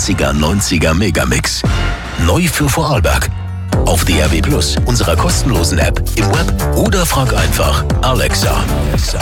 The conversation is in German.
80er-90er Megamix. Neu für Vorarlberg. Auf DAB+, unserer kostenlosen App, im Web oder frag einfach Alexa.